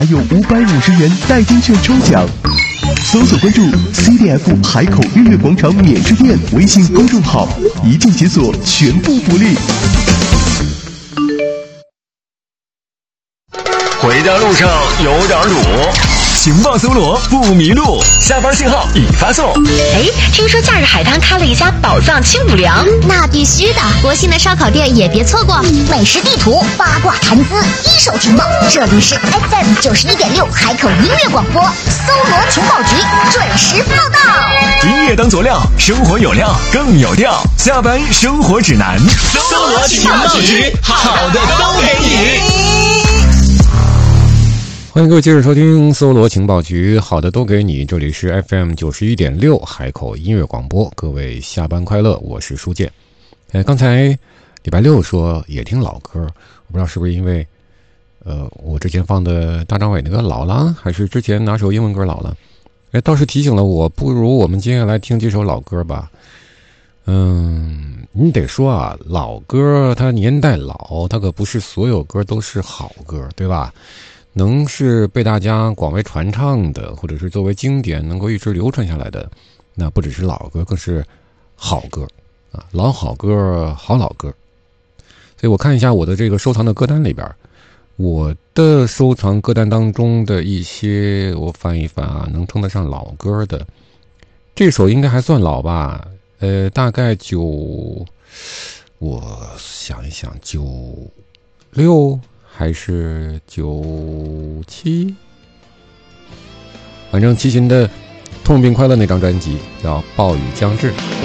还有550元代金券抽奖。搜索关注 CDF 海口音乐广场免税店微信公众号，一键解锁全部福利。 回家路上有点堵，情报搜罗不迷路，下班信号已发送。 听说假日海滩开了一家宝藏清补凉， 那必须的。国信的烧烤店也别错过，美食地图、八卦谈资、一手情报，这里是 FM 91.6海口音乐广播，搜罗情报局准时报道。 音乐当佐料，生活有料更有调。下班生活指南，搜罗情报局，好的都给你。 欢迎各位继续收听搜罗情报局，好的都给你。这里是 FM 91.6海口音乐广播，各位下班快乐，我是舒健。刚才礼拜六说也听老歌，我不知道是不是因为我之前放的大张伟那个老了，还是之前哪首英文歌老了。倒是提醒了我，不如我们接下来听几首老歌吧。你得说啊，老歌它年代老，它可不是所有歌都是好歌，对吧？能是被大家广为传唱的，或者是作为经典能够一直流传下来的，那不只是老歌，更是好歌啊，老好歌，好老歌。所以我看一下我的这个收藏的歌单里边，我的收藏歌单当中的一些，我翻一翻啊，能称得上老歌的，这首应该还算老吧，大概我想一想96。还是97，反正齐秦的《痛并快乐》那张专辑叫《暴雨将至》。